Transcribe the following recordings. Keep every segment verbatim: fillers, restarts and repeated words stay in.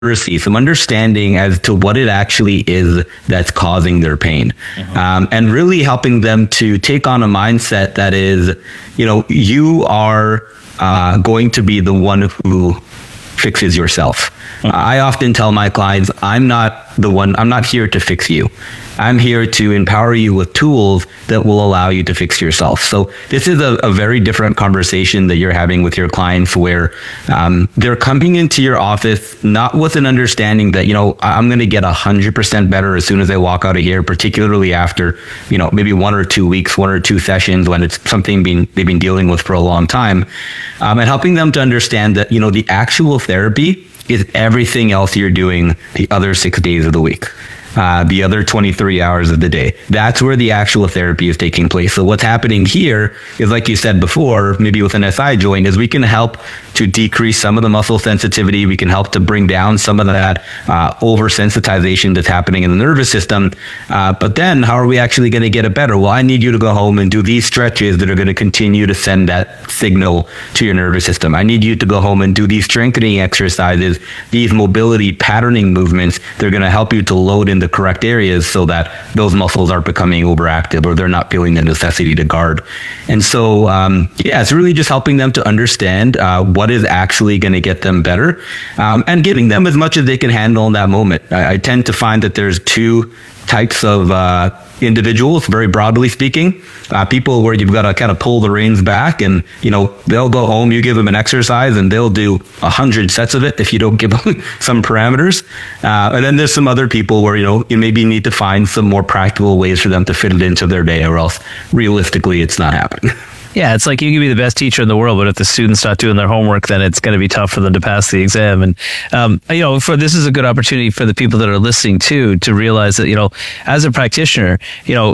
literacy, some understanding as to what it actually is that's causing their pain. Mm-hmm. Um, and really helping them to take on a mindset that is, you know, you are uh, going to be the one who fixes yourself. Mm-hmm. Uh, I often tell my clients, I'm not the one, I'm not here to fix you. I'm here to empower you with tools that will allow you to fix yourself. So this is a, a very different conversation that you're having with your clients, where um, they're coming into your office not with an understanding that, you know, I'm going to get one hundred percent better as soon as I walk out of here, particularly after, you know, maybe one or two weeks, one or two sessions when it's something being, they've been dealing with for a long time. Um, and helping them to understand that, you know, the actual therapy is everything else you're doing the other six days of the week. Uh, the other twenty-three hours of the day. That's where the actual therapy is taking place. So what's happening here is, like you said before, maybe with an S I joint, is we can help to decrease some of the muscle sensitivity. We can help to bring down some of that uh, oversensitization that's happening in the nervous system. Uh, but then how are we actually going to get it better? Well, I need you to go home and do these stretches that are going to continue to send that signal to your nervous system. I need you to go home and do these strengthening exercises, these mobility patterning movements. They're going to help you to load in the correct areas so that those muscles aren't becoming overactive or they're not feeling the necessity to guard. And so, um, yeah, it's really just helping them to understand uh, what is actually going to get them better, um, and giving them as much as they can handle in that moment. I, I tend to find that there's two types of uh, individuals, very broadly speaking. Uh, people where you've got to kind of pull the reins back, and, you know, they'll go home, you give them an exercise, and they'll do a hundred sets of it if you don't give them some parameters. Uh, and then there's some other people where, you know, you maybe need to find some more practical ways for them to fit it into their day, or else realistically it's not happening. Yeah, it's like you can be the best teacher in the world, but if the student's not doing their homework, then it's going to be tough for them to pass the exam. And, um, you know, for this is a good opportunity for the people that are listening too, to realize that, you know, as a practitioner, you know,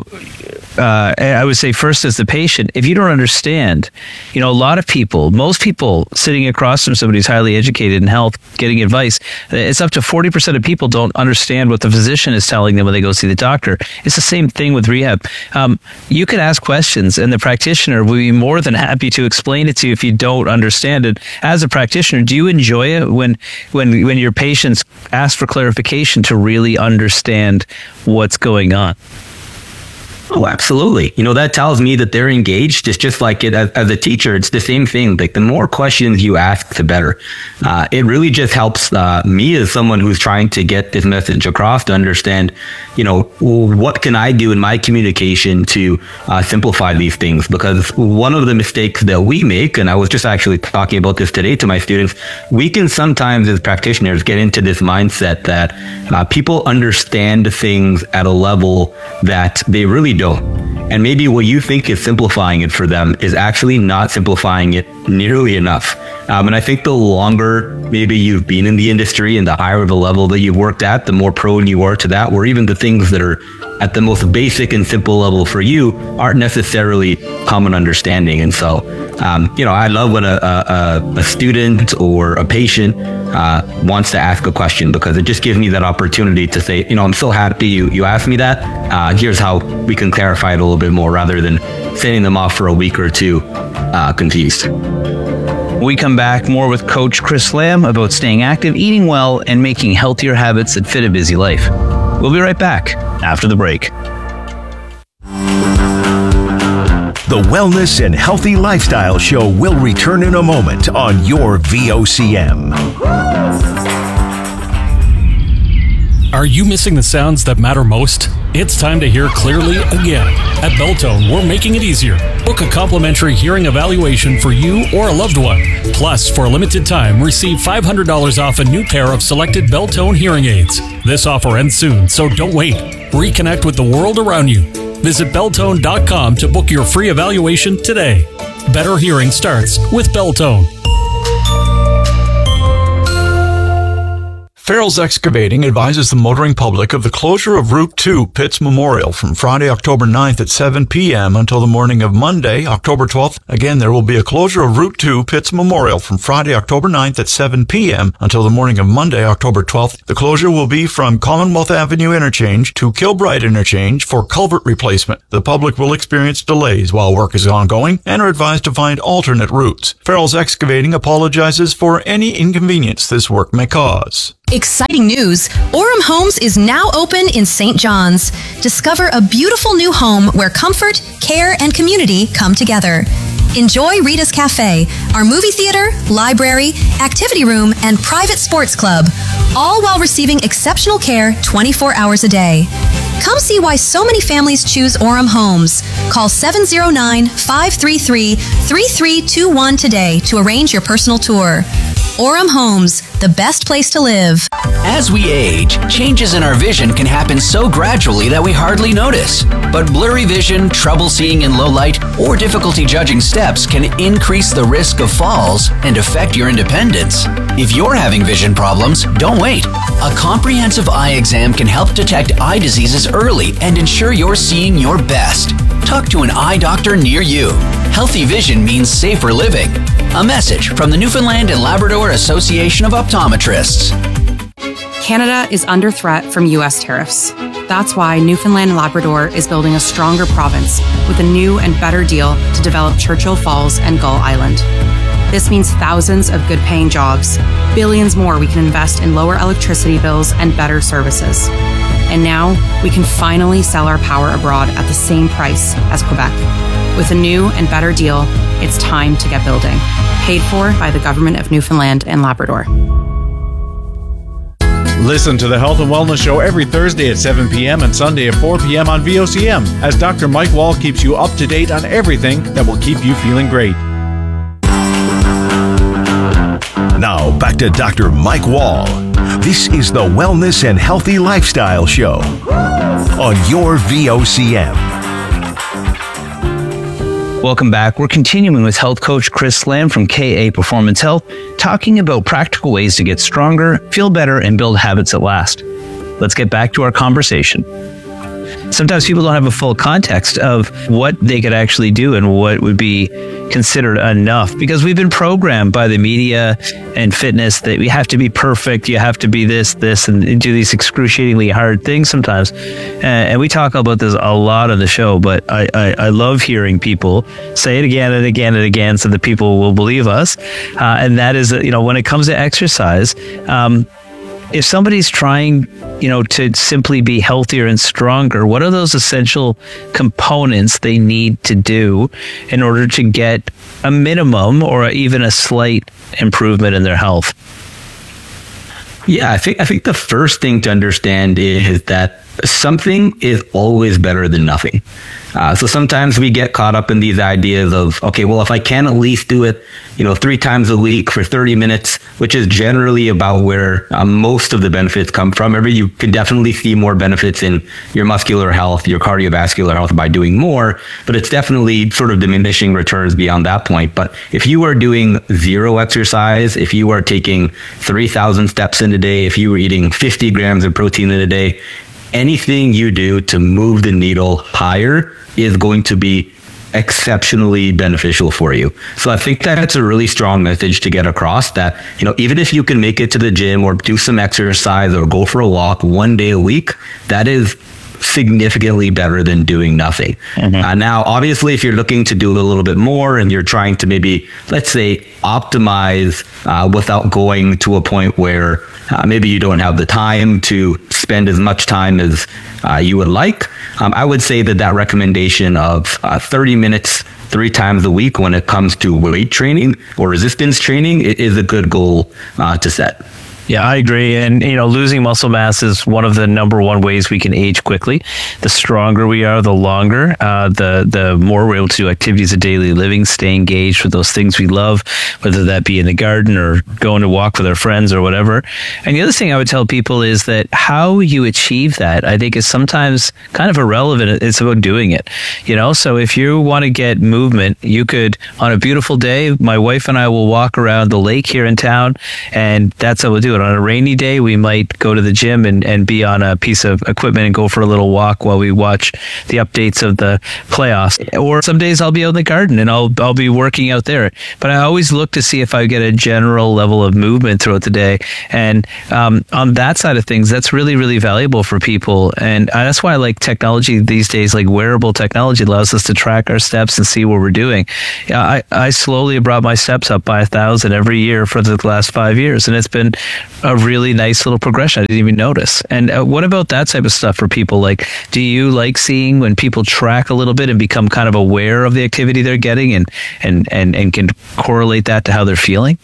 uh, I would say first as the patient, if you don't understand, you know, a lot of people, most people sitting across from somebody who's highly educated in health, getting advice, it's up to forty percent of people don't understand what the physician is telling them when they go see the doctor. It's the same thing with rehab. Um, you can ask questions and the practitioner will be more than happy to explain it to you if you don't understand it. As a practitioner, do you enjoy it when when when your patients ask for clarification to really understand what's going on? Oh, absolutely. You know, that tells me that they're engaged. It's just like it as, as a teacher, it's the same thing. Like the more questions you ask, the better. Uh, it really just helps uh, me as someone who's trying to get this message across to understand, you know, what can I do in my communication to uh, simplify these things? Because one of the mistakes that we make, and I was just actually talking about this today to my students, we can sometimes as practitioners get into this mindset that uh, people understand things at a level that they really don't. And maybe what you think is simplifying it for them is actually not simplifying it nearly enough. Um, and I think the longer maybe you've been in the industry and the higher the level that you've worked at, the more prone you are to that, where even the things that are at the most basic and simple level for you aren't necessarily common understanding. And so, um, you know, I love when a, a, a student or a patient uh, wants to ask a question, because it just gives me that opportunity to say, you know, I'm so happy you, you asked me that. Uh, here's how we can clarify it a little bit more, rather than sending them off for a week or two uh, confused. We come back more with Coach Chris Lamb about staying active, eating well, and making healthier habits that fit a busy life. We'll be right back after the break. The Wellness and Healthy Lifestyle Show will return in a moment on your V O C M. Are you missing the sounds that matter most? It's time to hear clearly again. At Belltone, we're making it easier. Book a complimentary hearing evaluation for you or a loved one. Plus, for a limited time, receive five hundred dollars off a new pair of selected Belltone hearing aids. This offer ends soon, so don't wait. Reconnect with the world around you. Visit Belltone dot com to book your free evaluation today. Better hearing starts with Belltone. Farrell's Excavating advises the motoring public of the closure of Route two Pitts Memorial from Friday, October ninth at seven p.m. until the morning of Monday, October twelfth. Again, there will be a closure of Route two Pitts Memorial from Friday, October ninth at seven p.m. until the morning of Monday, October twelfth. The closure will be from Commonwealth Avenue Interchange to Kilbride Interchange for culvert replacement. The public will experience delays while work is ongoing and are advised to find alternate routes. Farrell's Excavating apologizes for any inconvenience this work may cause. Exciting news! Orem Homes is now open in Saint John's. Discover a beautiful new home where comfort, care, and community come together. Enjoy Rita's Cafe, our movie theater, library, activity room, and private sports club, all while receiving exceptional care twenty-four hours a day. Come see why so many families choose Orem Homes. Call seven oh nine, five three three, three three two one today to arrange your personal tour. Orem Homes, the best place to live. As we age, changes in our vision can happen so gradually that we hardly notice. But blurry vision, trouble seeing in low light, or difficulty judging steps can increase the risk of falls and affect your independence. If you're having vision problems, don't wait. A comprehensive eye exam can help detect eye diseases early and ensure you're seeing your best. Talk to an eye doctor near you. Healthy vision means safer living. A message from the Newfoundland and Labrador Association of Optometrists. Canada is under threat from U S tariffs. That's why Newfoundland and Labrador is building a stronger province with a new and better deal to develop Churchill Falls and Gull Island. This means thousands of good-paying jobs, billions more we can invest in lower electricity bills and better services. And now we can finally sell our power abroad at the same price as Quebec. With a new and better deal, it's time to get building. Paid for by the Government of Newfoundland and Labrador. Listen to the Health and Wellness Show every Thursday at seven p.m. and Sunday at four p.m. on V O C M as Doctor Mike Wall keeps you up to date on everything that will keep you feeling great. Now back to Doctor Mike Wall. This is the Wellness and Healthy Lifestyle Show on your V O C M. Welcome back. We're continuing with health coach Chris Lamb from K A Performance Health, talking about practical ways to get stronger, feel better, and build habits that last. Let's get back to our conversation. Sometimes people don't have a full context of what they could actually do and what would be considered enough, because we've been programmed by the media and fitness that we have to be perfect. You have to be this, this, and do these excruciatingly hard things sometimes. Uh, and we talk about this a lot on the show, but I, I, I love hearing people say it again and again and again so that people will believe us. Uh, and that is, you know, when it comes to exercise, um, if somebody's trying, you know, to simply be healthier and stronger, what are those essential components they need to do in order to get a minimum or even a slight improvement in their health? Yeah, I think I think the first thing to understand is that something is always better than nothing. Uh, so sometimes we get caught up in these ideas of, okay, well, if I can at least do it, you know, three times a week for thirty minutes, which is generally about where uh, most of the benefits come from. Every, you can definitely see more benefits in your muscular health, your cardiovascular health by doing more, but it's definitely sort of diminishing returns beyond that point. But if you are doing zero exercise, if you are taking three thousand steps in a day, if you were eating fifty grams of protein in a day, anything you do to move the needle higher is going to be exceptionally beneficial for you. So I think that's a really strong message to get across, that, you know, even if you can make it to the gym or do some exercise or go for a walk one day a week, that is significantly better than doing nothing. Mm-hmm. Uh, now, obviously, if you're looking to do a little bit more and you're trying to maybe, let's say, optimize uh, without going to a point where uh, maybe you don't have the time to spend as much time as uh, you would like, um, I would say that that recommendation of uh, thirty minutes three times a week when it comes to weight training or resistance training is a good goal uh, to set. Yeah, I agree. And, you know, losing muscle mass is one of the number one ways we can age quickly. The stronger we are, the longer, uh, the the more we're able to do activities of daily living, stay engaged with those things we love, whether that be in the garden or going to walk with our friends or whatever. And the other thing I would tell people is that how you achieve that, I think, is sometimes kind of irrelevant. It's about doing it, you know? So if you want to get movement, you could, on a beautiful day, my wife and I will walk around the lake here in town, and that's how we'll do it. On a rainy day, we might go to the gym and, and be on a piece of equipment and go for a little walk while we watch the updates of the playoffs. Or some days I'll be out in the garden and I'll I'll be working out there. But I always look to see if I get a general level of movement throughout the day. And um, on that side of things, that's really, really valuable for people. And that's why I like technology these days, like wearable technology allows us to track our steps and see what we're doing. Yeah, I, I slowly brought my steps up by a thousand every year for the last five years. And it's been a really nice little progression. I didn't even notice. And uh, what about that type of stuff for people? Like, do you like seeing when people track a little bit and become kind of aware of the activity they're getting and, and, and, and can correlate that to how they're feeling?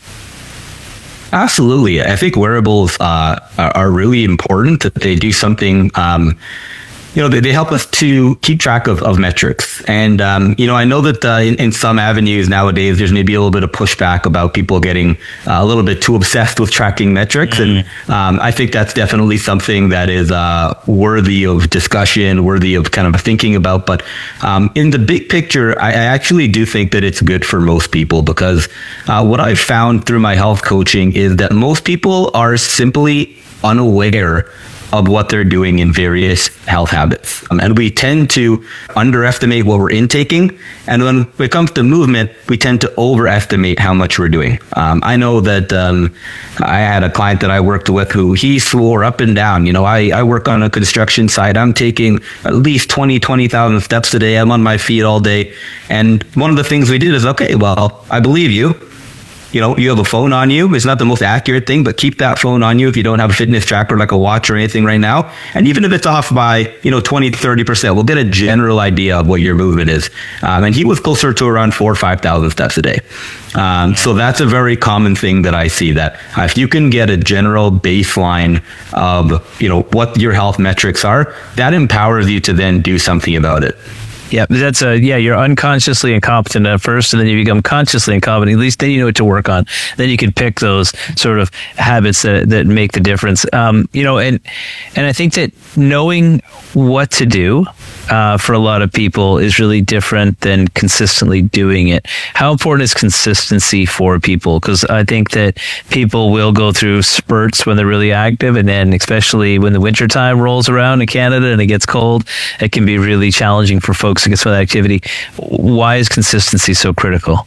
Absolutely. I think wearables uh, are, are really important, that they do something, um, you know, they, they help us to keep track of, of metrics. And, um, you know, I know that uh, in, in some avenues nowadays, there's maybe a little bit of pushback about people getting uh, a little bit too obsessed with tracking metrics. Mm. And um, I think that's definitely something that is uh, worthy of discussion, worthy of kind of thinking about. But um, in the big picture, I, I actually do think that it's good for most people, because uh, what I've found through my health coaching is that most people are simply unaware of what they're doing in various health habits. Um, and we tend to underestimate what we're intaking. And when it comes to movement, we tend to overestimate how much we're doing. Um, I know that um, I had a client that I worked with who he swore up and down, you know, I, I work on a construction site. I'm taking at least twenty, twenty thousand steps a day. I'm on my feet all day. And one of the things we did is, okay, well, I believe you. You know, you have a phone on you. It's not the most accurate thing, but keep that phone on you if you don't have a fitness tracker like a watch or anything right now. And even if it's off by, you know, twenty, thirty percent, we'll get a general idea of what your movement is. Um, and he was closer to around four or five thousand steps a day. Um, so that's a very common thing that I see, that uh, if you can get a general baseline of, you know, what your health metrics are, that empowers you to then do something about it. Yeah, that's a, yeah, you're unconsciously incompetent at first, and then you become consciously incompetent. At least then you know what to work on. Then you can pick those sort of habits that, that make the difference. Um, you know, and, and I think that knowing what to do uh, for a lot of people is really different than consistently doing it. How important is consistency for people? Because I think that people will go through spurts when they're really active, and then especially when the wintertime rolls around in Canada and it gets cold, it can be really challenging for folks to get some of that activity. Why is consistency so critical?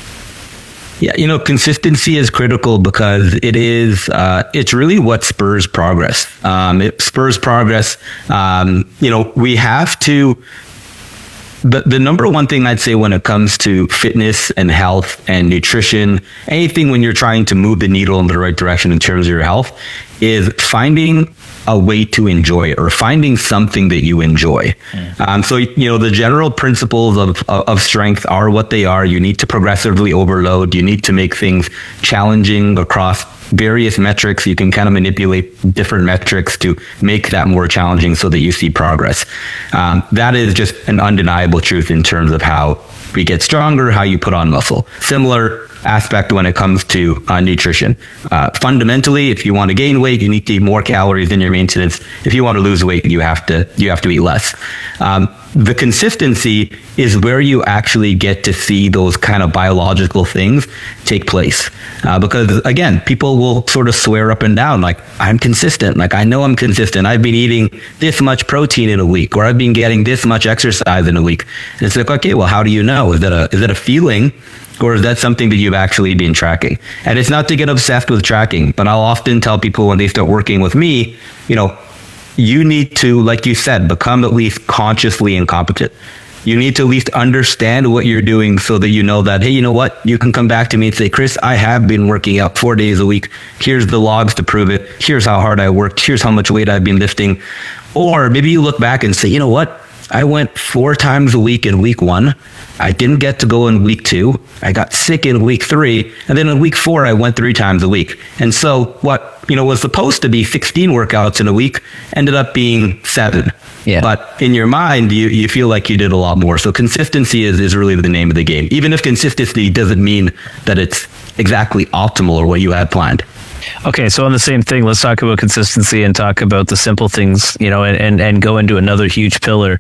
Yeah, you know, consistency is critical because it is, uh, it's really what spurs progress. Um, it spurs progress. Um, you know, we have to, the, the number one thing I'd say when it comes to fitness and health and nutrition, anything when you're trying to move the needle in the right direction in terms of your health, is finding a way to enjoy it, or finding something that you enjoy. Mm. Um, so, you know, the general principles of, of strength are what they are. You need to progressively overload. You need to make things challenging across various metrics. You can kind of manipulate different metrics to make that more challenging so that you see progress. Um, that is just an undeniable truth in terms of how we get stronger, how you put on muscle. Similar aspect when it comes to uh, nutrition. Uh, fundamentally, if you want to gain weight, you need to eat more calories than your maintenance. If you want to lose weight, you have to you have to eat less. Um, the consistency is where you actually get to see those kind of biological things take place. Uh, because again, people will sort of swear up and down, like, I'm consistent. Like, I know I'm consistent. I've been eating this much protein in a week, or I've been getting this much exercise in a week. And it's like, okay, well, how do you know? Is that a, is that a feeling? Or is that something that you've actually been tracking? And it's not to get obsessed with tracking, but I'll often tell people when they start working with me, you know, you need to, like you said, become at least consciously incompetent. You need to at least understand what you're doing so that you know that, hey, you know what? You can come back to me and say, Chris, I have been working out four days a week. Here's the logs to prove it. Here's how hard I worked. Here's how much weight I've been lifting. Or maybe you look back and say, you know what? I went four times a week in week one. I didn't get to go in week two. I got sick in week three. And then in week four, I went three times a week. And so what, you know, was supposed to be sixteen workouts in a week ended up being seven. Yeah. But in your mind, you, you feel like you did a lot more. So consistency is, is really the name of the game. Even if consistency doesn't mean that it's exactly optimal or what you had planned. Okay, so on the same thing, let's talk about consistency and talk about the simple things, you know, and, and, and go into another huge pillar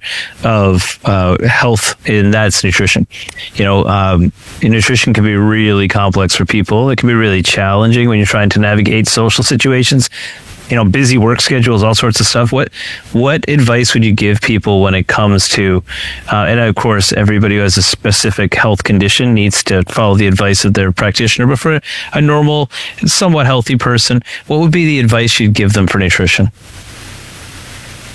of uh, health, and that's nutrition. You know, um, nutrition can be really complex for people. It can be really challenging when you're trying to navigate social situations. You know, busy work schedules, all sorts of stuff. What what advice would you give people when it comes to, uh, and of course, everybody who has a specific health condition needs to follow the advice of their practitioner, but for a normal, somewhat healthy person, what would be the advice you'd give them for nutrition?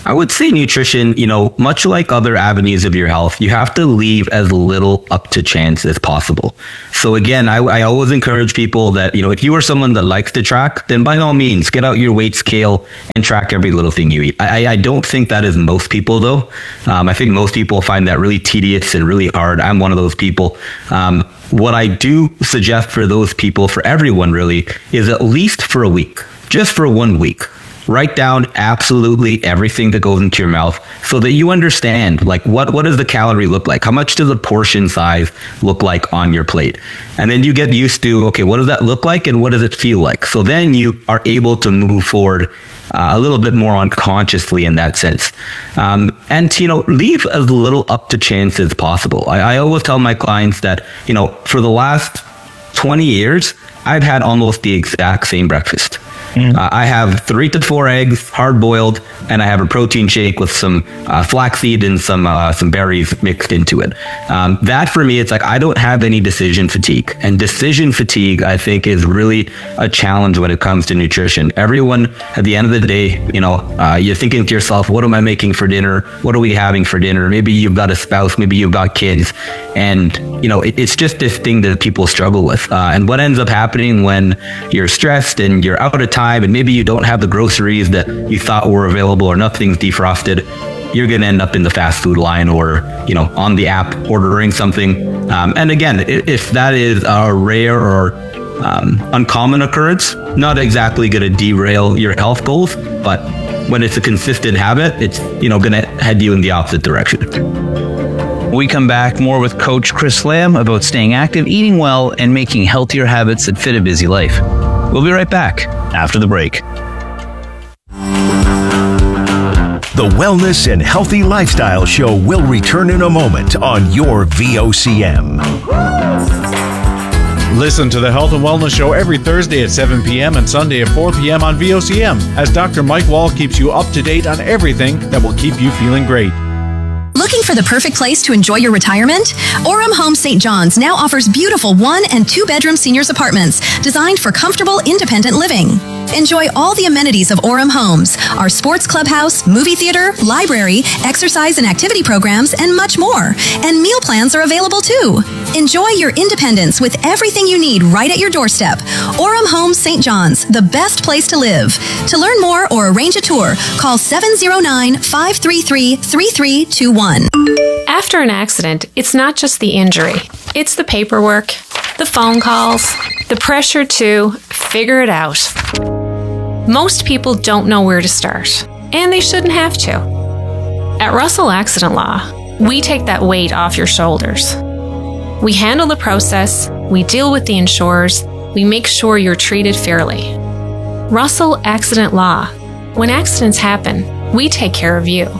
I would say nutrition, you know, much like other avenues of your health, you have to leave as little up to chance as possible. So again, I, I always encourage people that, you know, if you are someone that likes to track, then by all means, get out your weight scale and track every little thing you eat. I, I don't think that is most people, though. Um, I think most people find that really tedious and really hard. I'm one of those people. Um, what I do suggest for those people, for everyone really, is at least for a week, just for one week. Write down absolutely everything that goes into your mouth so that you understand, like, what, what does the calorie look like? How much does the portion size look like on your plate? And then you get used to, okay, what does that look like and what does it feel like? So then you are able to move forward uh, a little bit more unconsciously in that sense. Um, and, you know, leave as little up to chance as possible. I, I always tell my clients that, you know, for the last twenty years, I've had almost the exact same breakfast. Mm. Uh, I have three to four eggs, hard boiled, and I have a protein shake with some uh, flaxseed and some uh, some berries mixed into it. Um, that for me, it's like I don't have any decision fatigue, and decision fatigue, I think, is really a challenge when it comes to nutrition. Everyone, at the end of the day, you know, uh, you're thinking to yourself, "What am I making for dinner? What are we having for dinner?" Maybe you've got a spouse, maybe you've got kids, and you know, it, it's just this thing that people struggle with. Uh, and what ends up happening when you're stressed and you're out of time, and maybe you don't have the groceries that you thought were available or nothing's defrosted, you're going to end up in the fast food line or, you know, on the app ordering something. Um, and again, if that is a rare or um, uncommon occurrence, not exactly going to derail your health goals, but when it's a consistent habit, it's, you know, going to head you in the opposite direction. We come back more with Coach Chris Lamb about staying active, eating well, and making healthier habits that fit a busy life. We'll be right back after the break. The Wellness and Healthy Lifestyle Show will return in a moment on your V O C M. Listen to the Health and Wellness Show every Thursday at seven p.m. and Sunday at four p.m. on V O C M as Doctor Mike Wall keeps you up to date on everything that will keep you feeling great. Looking for the perfect place to enjoy your retirement? Orem Homes Saint John's now offers beautiful one and two bedroom seniors apartments designed for comfortable, independent living. Enjoy all the amenities of Orem Homes, our sports clubhouse, movie theater, library, exercise and activity programs, and much more. And meal plans are available too. Enjoy your independence with everything you need right at your doorstep. Orem Homes Saint John's, the best place to live. To learn more or arrange a tour, call seven oh nine, five three three, three three two one. After an accident, it's not just the injury. It's the paperwork, the phone calls, the pressure to figure it out. Most people don't know where to start, and they shouldn't have to. At Russell Accident Law, we take that weight off your shoulders. We handle the process, we deal with the insurers, we make sure you're treated fairly. Russell Accident Law. When accidents happen, we take care of you.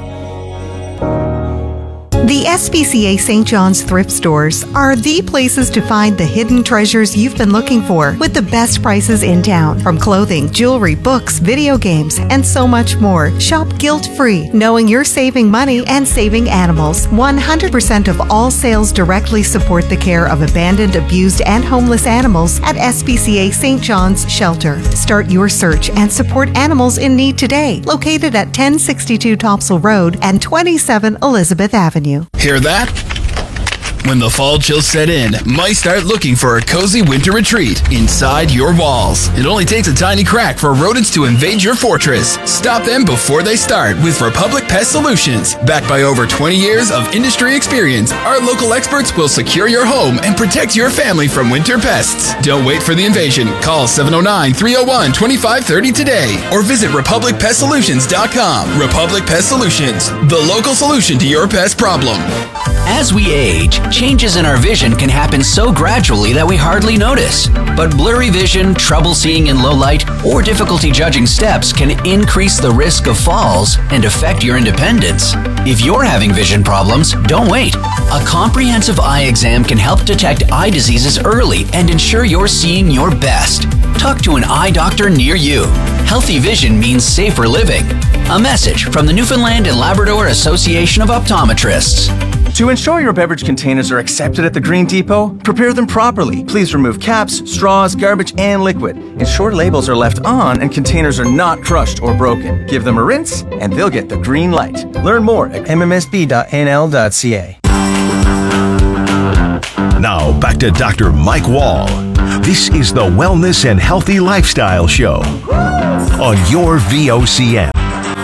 The S P C A Saint John's thrift stores are the places to find the hidden treasures you've been looking for with the best prices in town. From clothing, jewelry, books, video games, and so much more. Shop guilt-free, knowing you're saving money and saving animals. one hundred percent of all sales directly support the care of abandoned, abused, and homeless animals at S P C A Saint John's Shelter. Start your search and support animals in need today. Located at ten sixty-two Topsail Road and twenty-seven Elizabeth Avenue. Hear that? When the fall chills set in, might start looking for a cozy winter retreat inside your walls. It only takes a tiny crack for rodents to invade your fortress. Stop them before they start with Republic Pest Solutions. Backed by over twenty years of industry experience, our local experts will secure your home and protect your family from winter pests. Don't wait for the invasion. Call seven oh nine, three oh one, two five three oh today or visit republic pest solutions dot com. Republic Pest Solutions, the local solution to your pest problem. As we age, changes in our vision can happen so gradually that we hardly notice. But blurry vision, trouble seeing in low light, or difficulty judging steps can increase the risk of falls and affect your independence. If you're having vision problems, don't wait. A comprehensive eye exam can help detect eye diseases early and ensure you're seeing your best. Talk to an eye doctor near you. Healthy vision means safer living. A message from the Newfoundland and Labrador Association of Optometrists. To ensure your beverage containers are accepted at the Green Depot, prepare them properly. Please remove caps, straws, garbage, and liquid. Ensure labels are left on and containers are not crushed or broken. Give them a rinse and they'll get the green light. Learn more at m m s b dot n l dot c a. Now back to Doctor Mike Wall. This is the Wellness and Healthy Lifestyle Show on your V O C M.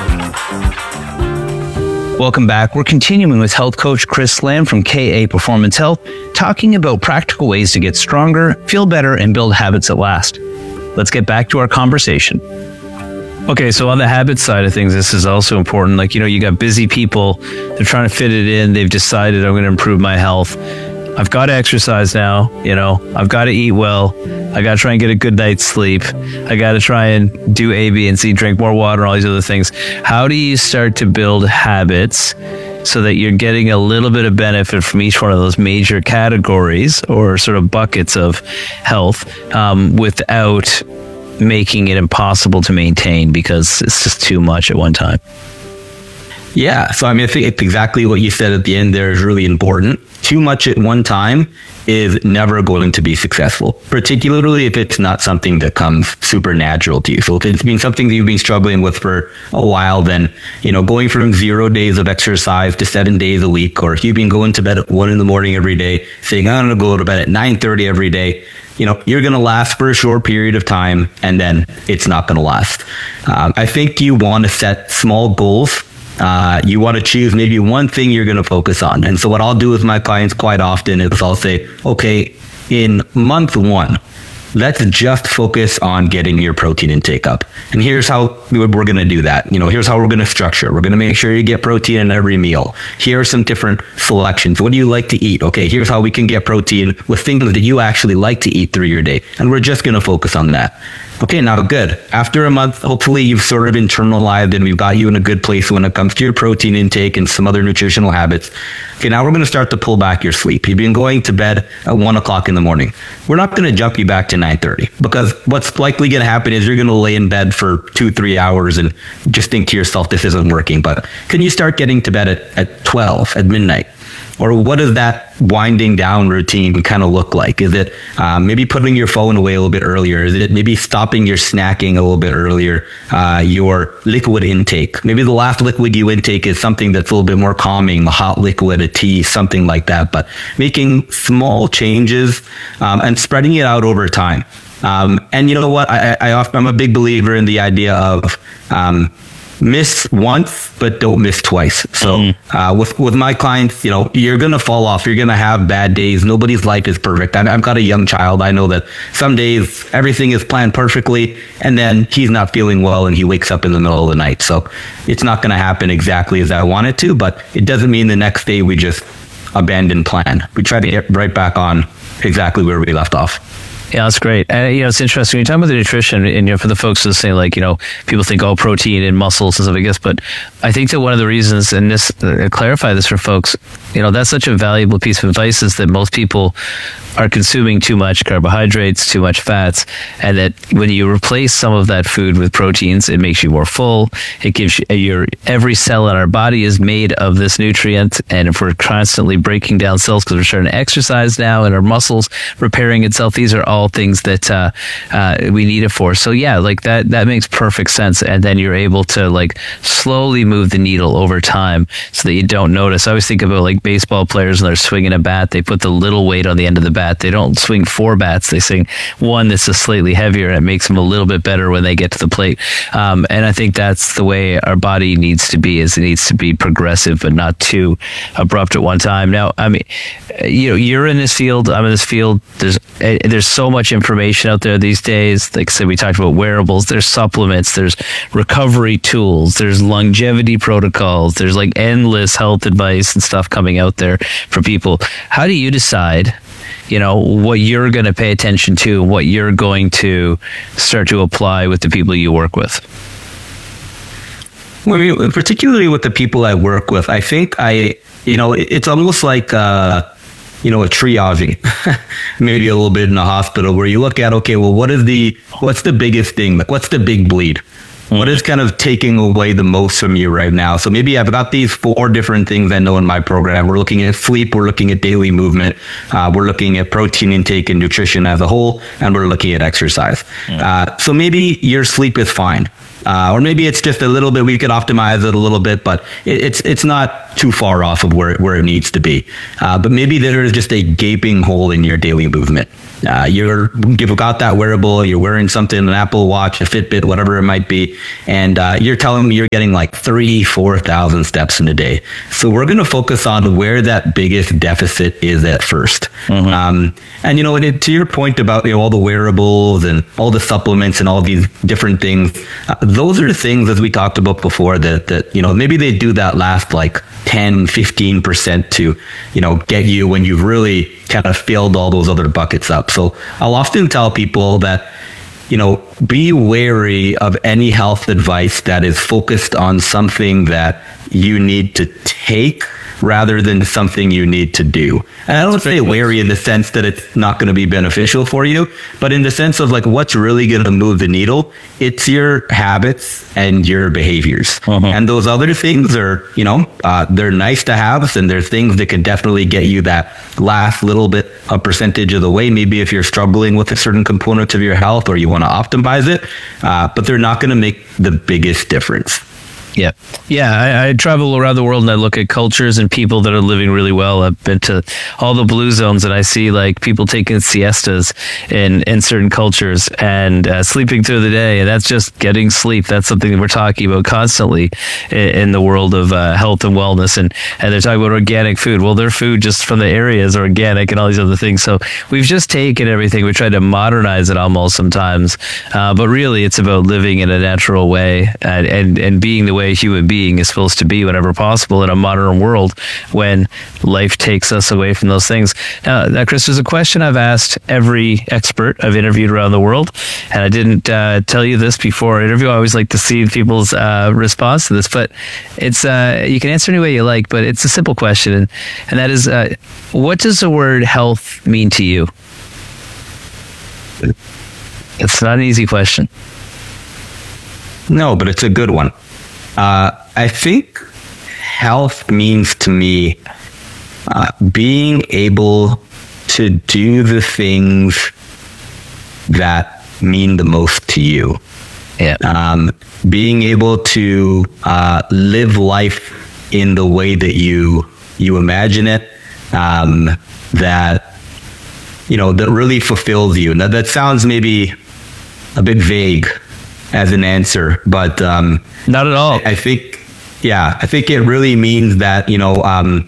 Welcome back. We're continuing with health coach Chris Lamb from K A Performance Health, talking about practical ways to get stronger, feel better, and build habits that last. Let's get back to our conversation. Okay, so on the habit side of things, this is also important. Like, you know, you got busy people, they're trying to fit it in. They've decided, I'm going to improve my health. I've got to exercise now, you know, I've got to eat well. I got to try and get a good night's sleep. I got to try and do A, B, and C, drink more water, all these other things. How do you start to build habits so that you're getting a little bit of benefit from each one of those major categories or sort of buckets of health um, without making it impossible to maintain because it's just too much at one time? Yeah, so I mean, I think it's exactly what you said at the end there is really important. Too much at one time is never going to be successful, particularly if it's not something that comes super natural to you. So if it's been something that you've been struggling with for a while, then, you know, going from zero days of exercise to seven days a week, or if you've been going to bed at one in the morning every day, saying, I'm going to go to bed at nine thirty every day, you know, you're going to last for a short period of time, and then it's not going to last. Um, I think you want to set small goals. Uh, you want to choose maybe one thing you're going to focus on. And so what I'll do with my clients quite often is I'll say, okay, in month one, let's just focus on getting your protein intake up. And here's how we're going to do that. You know, here's how we're going to structure. We're going to make sure you get protein in every meal. Here are some different selections. What do you like to eat? Okay, here's how we can get protein with things that you actually like to eat through your day. And we're just going to focus on that. Okay, now good. After a month, hopefully you've sort of internalized and we've got you in a good place when it comes to your protein intake and some other nutritional habits. Okay, now we're going to start to pull back your sleep. You've been going to bed at one o'clock in the morning. We're not going to jump you back to nine thirty because what's likely going to happen is you're going to lay in bed for two, three hours and just think to yourself, this isn't working. But can you start getting to bed at, at twelve, at midnight? Or what does that winding down routine kind of look like? Is it um, maybe putting your phone away a little bit earlier? Is it maybe stopping your snacking a little bit earlier? Uh, your liquid intake. Maybe the last liquid you intake is something that's a little bit more calming, a hot liquid, a tea, something like that. But making small changes um, and spreading it out over time. Um, and you know what? I, I, I'm a big believer in the idea of um, miss once, but don't miss twice. So mm. uh, with with my clients, you know, you're going to fall off. You're going to have bad days. Nobody's life is perfect. I, I've got a young child. I know that some days everything is planned perfectly, and then he's not feeling well and he wakes up in the middle of the night. So it's not going to happen exactly as I want it to, but it doesn't mean the next day we just abandon plan. We try to get right back on exactly where we left off. Yeah, that's great. And, you know, it's interesting. You're talking about the nutrition, and, you know, for the folks who say, like, you know, people think, oh, protein and muscles and stuff, I guess. But I think that one of the reasons, and this, uh, clarify this for folks, you know, that's such a valuable piece of advice is that most people are consuming too much carbohydrates, too much fats, and that when you replace some of that food with proteins, it makes you more full. It gives you your, every cell in our body is made of this nutrient. And if we're constantly breaking down cells because we're starting to exercise now and our muscles repairing itself, these are all things that uh, uh, we need it for. So yeah, like that, that makes perfect sense. And then you're able to like slowly move the needle over time so that you don't notice. I always think about like baseball players when they're swinging a bat, they put the little weight on the end of the bat. They don't swing four bats. They swing one that's just slightly heavier, and it makes them a little bit better when they get to the plate. Um, and I think that's the way our body needs to be, is it needs to be progressive, but not too abrupt at one time. Now, I mean, you know, you're in this field, I'm in this field. There's, there's so much information out there these days. Like I said, we talked about wearables, there's supplements, there's recovery tools, there's longevity protocols, there's like endless health advice and stuff coming out there for people. How do you decide, you know, what you're going to pay attention to, what you're going to start to apply with the people you work with? Well, I mean, particularly with the people I work with, I think I, you know, it's almost like, uh, you know, a triaging, maybe a little bit in a hospital where you look at, okay, well, what is the, what's the biggest thing? Like, what's the big bleed? What is kind of taking away the most from you right now? So maybe I've got these four different things I know in my program. We're looking at sleep, we're looking at daily movement, uh, we're looking at protein intake and nutrition as a whole, and we're looking at exercise. Uh, so maybe your sleep is fine. Uh, or maybe it's just a little bit, we could optimize it a little bit, but it, it's it's not too far off of where, where it needs to be. Uh, but maybe there is just a gaping hole in your daily movement. Uh, you're, you've got that wearable, you're wearing something, an Apple Watch, a Fitbit, whatever it might be, and uh, you're telling me you're getting like three, four thousand steps in a day. So we're going to focus on where that biggest deficit is at first. Mm-hmm. Um, and you know, it, to your point about you know all the wearables and all the supplements and all these different things, uh, those are things, as we talked about before, that that you know maybe they do that last like ten, fifteen percent to you know get you when you've really kind of filled all those other buckets up. So I'll often tell people that, you know, be wary of any health advice that is focused on something that you need to take rather than something you need to do. And I don't say wary in the sense that it's not going to be beneficial for you, but in the sense of like what's really going to move the needle, it's your habits and your behaviors. Uh-huh. And those other things are, you know, uh, they're nice to have, and they're things that can definitely get you that last little bit, a percentage of the way, maybe if you're struggling with a certain component of your health or you want to optimize it, uh, but they're not going to make the biggest difference. Yeah. Yeah. I, I travel around the world and I look at cultures and people that are living really well. I've been to all the blue zones and I see like people taking siestas in, in certain cultures and uh, sleeping through the day. And that's just getting sleep. That's something that we're talking about constantly in, in the world of uh, health and wellness. And, and they're talking about organic food. Well, their food just from the area is organic and all these other things. So we've just taken everything. We tried to modernize it almost sometimes. Uh, but really it's about living in a natural way and, and, and being the way a human being is supposed to be whenever possible in a modern world when life takes us away from those things. Now, now Chris, there's a question I've asked every expert I've interviewed around the world, and I didn't uh, tell you this before our interview. I always like to see people's uh, response to this, but it's uh, you can answer any way you like, but it's a simple question, and, and that is, uh, what does the word health mean to you? It's not an easy question. No, but it's a good one. Uh, I think health means to me uh, being able to do the things that mean the most to you. Yeah. Um, being able to uh, live life in the way that you you imagine it, um, that you know that really fulfills you. Now that sounds maybe a bit vague as an answer, but um, not at all. I, I think, yeah, I think it really means that, you know, um,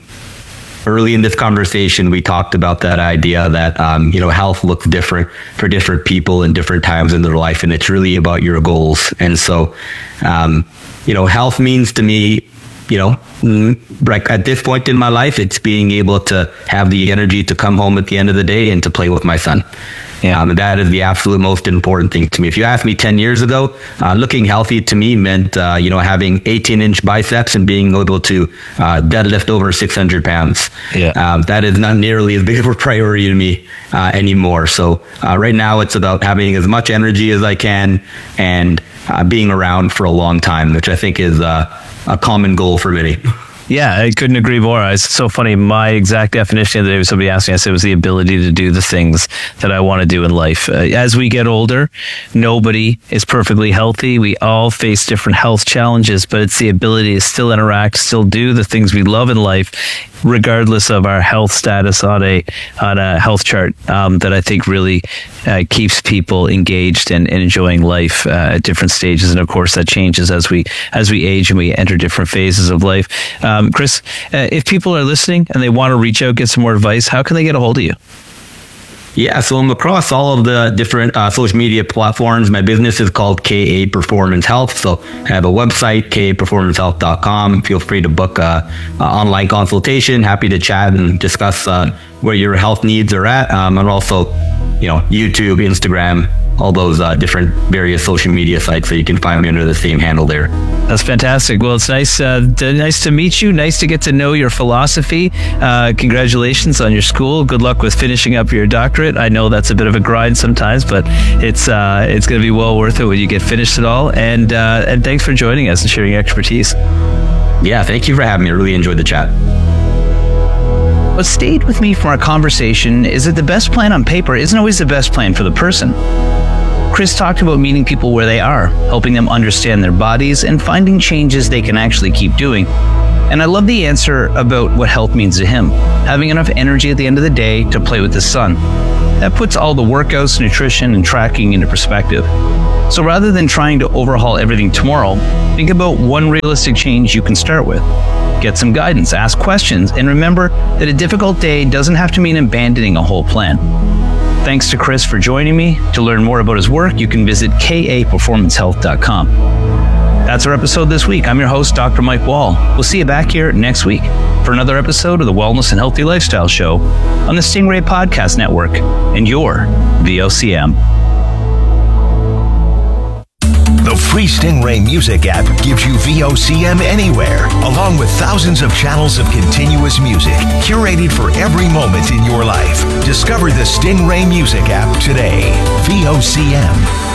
early in this conversation, we talked about that idea that, um, you know, health looks different for different people in different times in their life, and it's really about your goals. And so, um, you know, health means to me, you know, like at this point in my life, it's being able to have the energy to come home at the end of the day and to play with my son. Yeah, um, that is the absolute most important thing to me. If you asked me ten years ago, uh, looking healthy to me meant, uh, you know, having eighteen inch biceps and being able to uh, deadlift over six hundred pounds. Yeah. Um, that is not nearly as big of a priority to me uh, anymore. So uh, right now it's about having as much energy as I can and uh, being around for a long time, which I think is uh, a common goal for many. Yeah, I couldn't agree more. It's so funny. My exact definition the other day was somebody asked me, I said it was the ability to do the things that I want to do in life. Uh, as we get older, nobody is perfectly healthy. We all face different health challenges, but it's the ability to still interact, still do the things we love in life, regardless of our health status on a on a health chart, um, that I think really uh, keeps people engaged and, and enjoying life uh, at different stages. And of course, that changes as we as we age and we enter different phases of life. Um, Chris, uh, if people are listening and they want to reach out, get some more advice, how can they get a hold of you? Yeah, so I'm across all of the different uh, social media platforms. My business is called K A Performance Health. So I have a website, K A performance health dot com. Feel free to book a, a online consultation. Happy to chat and discuss uh, where your health needs are at. Um, and also, you know, YouTube, Instagram, all those uh, different various social media sites, so you can find me under the same handle there. That's fantastic. Well, it's nice, uh, to, nice to meet you. Nice to get to know your philosophy. Uh, congratulations on your school. Good luck with finishing up your doctorate. I know that's a bit of a grind sometimes, but it's uh, it's going to be well worth it when you get finished it all. And uh, and thanks for joining us and sharing your expertise. Yeah, thank you for having me. I really enjoyed the chat. What stayed with me from our conversation is that the best plan on paper isn't always the best plan for the person. Chris talked about meeting people where they are, helping them understand their bodies, and finding changes they can actually keep doing. And I love the answer about what health means to him, having enough energy at the end of the day to play with his son. That puts all the workouts, nutrition, and tracking into perspective. So rather than trying to overhaul everything tomorrow, think about one realistic change you can start with. Get some guidance, ask questions, and remember that a difficult day doesn't have to mean abandoning a whole plan. Thanks to Chris for joining me. To learn more about his work, you can visit K A performance health dot com. That's our episode this week. I'm your host, Doctor Mike Wall. We'll see you back here next week for another episode of the Wellness and Healthy Lifestyle Show on the Stingray Podcast Network and your V O C M. The free Stingray Music app gives you V O C M anywhere, along with thousands of channels of continuous music, curated for every moment in your life. Discover the Stingray Music app today. V O C M.